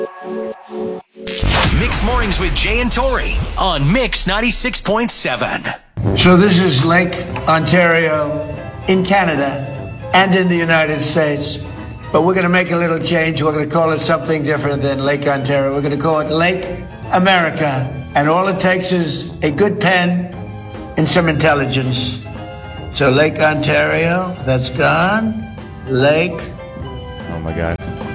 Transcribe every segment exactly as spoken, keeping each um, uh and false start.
Mix Mornings with Jay and Tori on Mix ninety-six point seven. So this is Lake Ontario in Canada and in the United States. But we're going to make a little change. We're going to call it something different than Lake Ontario. We're going to call it Lake America. And all it takes is a good pen and some intelligence. So Lake Ontario, that's gone. Lake. Oh my God.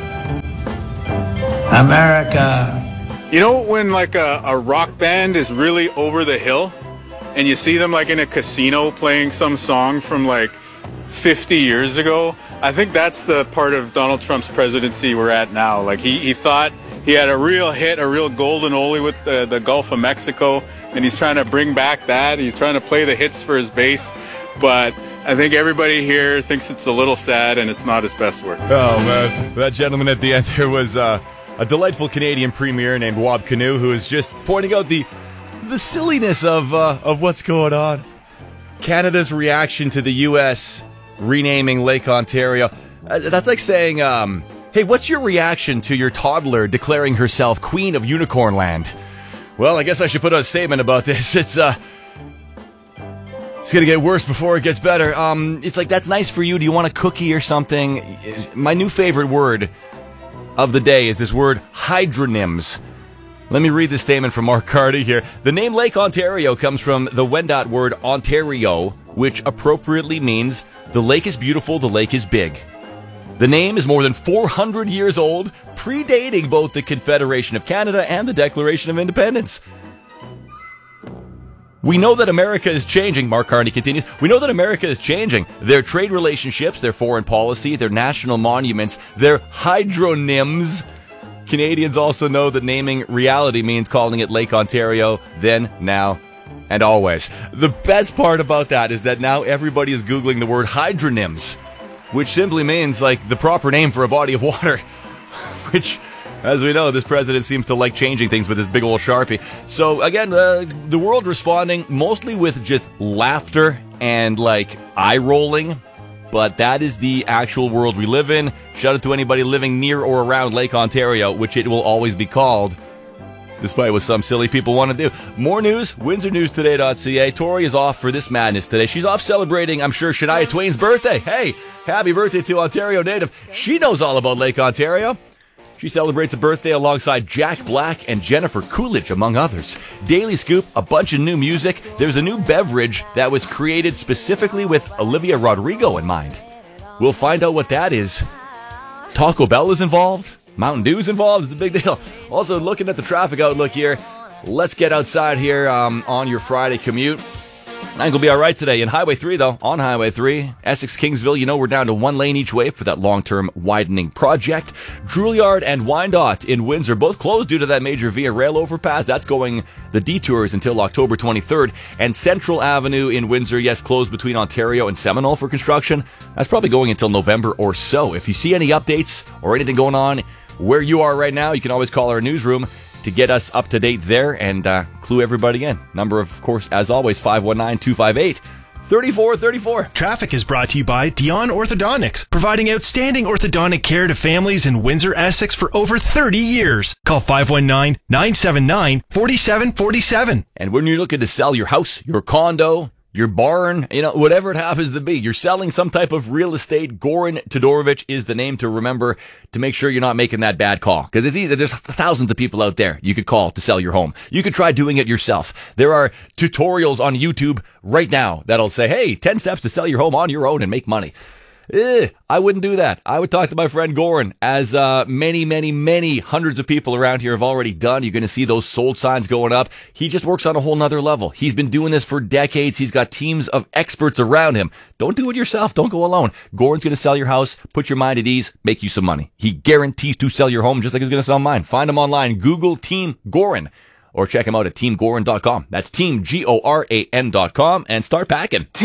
America. You know when like a, a rock band is really over the hill and you see them like in a casino playing some song from like fifty years ago? I think that's the part of Donald Trump's presidency we're at now. Like he, he thought he had a real hit, a real golden oldie with the, the Gulf of Mexico, and he's trying to bring back that. He's trying to play the hits for his base, but I think everybody here thinks it's a little sad and it's not his best work. Oh, man. That gentleman at the end there was uh, a delightful Canadian premier named Wab Kinew, who is just pointing out the the silliness of uh, of what's going on. Canada's reaction to the U S renaming Lake Ontario. Uh, that's like saying, um, hey, what's your reaction to your toddler declaring herself Queen of Unicorn Land? Well, I guess I should put out a statement about this. It's, uh, it's gonna get worse before it gets better. Um, it's like, that's nice for you. Do you want a cookie or something? My new favorite word of the day is this word hydronyms. Let me read this statement from Mark Carty here. The name Lake Ontario comes from the Wendat word Ontario, which appropriately means the lake is beautiful, the lake is big. The name is more than four hundred years old, predating both the Confederation of Canada and the Declaration of Independence. We know that America is changing, Mark Carney continues. We know that America is changing. Their trade relationships, their foreign policy, their national monuments, their hydronyms. Canadians also know that naming reality means calling it Lake Ontario, then, now, and always. The best part about that is that now everybody is Googling the word hydronyms, which simply means, like, the proper name for a body of water. Which, as we know, this president seems to like changing things with his big old Sharpie. So, again, uh, the world responding mostly with just laughter and, like, eye-rolling. But that is the actual world we live in. Shout out to anybody living near or around Lake Ontario, which it will always be called, despite what some silly people want to do. More news, windsor news today dot c a. Tori is off for this madness today. She's off celebrating, I'm sure, Shania Twain's birthday. Hey, happy birthday to Ontario native. She knows all about Lake Ontario. She celebrates a birthday alongside Jack Black and Jennifer Coolidge, among others. Daily Scoop, a bunch of new music. There's a new beverage that was created specifically with Olivia Rodrigo in mind. We'll find out what that is. Taco Bell is involved. Mountain Dew's involved. It's a big deal. Also, looking at the traffic outlook here, let's get outside here um, on your Friday commute. I think we'll be all right today. In Highway three, though, on Highway three, Essex-Kingsville, you know we're down to one lane each way for that long-term widening project. Juilliard and Wyandotte in Windsor, both closed due to that major Via Rail overpass. That's going the detours until October twenty-third. And Central Avenue in Windsor, yes, closed between Ontario and Seminole for construction. That's probably going until November or so. If you see any updates or anything going on where you are right now, you can always call our newsroom to get us up to date there and uh, clue everybody in. Number, of course, as always, five one nine, two five eight, three four three four. Traffic is brought to you by Dion Orthodontics, providing outstanding orthodontic care to families in Windsor, Essex for over thirty years. Call five one nine, nine seven nine, four seven four seven. And when you're looking to sell your house, your condo, your barn, you know, whatever it happens to be, you're selling some type of real estate, Goran Todorovic is the name to remember to make sure you're not making that bad call. Because it's easy. There's thousands of people out there you could call to sell your home. You could try doing it yourself. There are tutorials on YouTube right now that'll say, hey, ten steps to sell your home on your own and make money. Eh, I wouldn't do that. I would talk to my friend Goran, as uh, many, many, many hundreds of people around here have already done. You're going to see those sold signs going up. He just works on a whole nother level. He's been doing this for decades. He's got teams of experts around him. Don't do it yourself. Don't go alone. Goran's going to sell your house, put your mind at ease, make you some money. He guarantees to sell your home just like he's going to sell mine. Find him online. Google Team Goran. Or check him out at team goran dot com. That's team, G O R A N dot com, and start packing.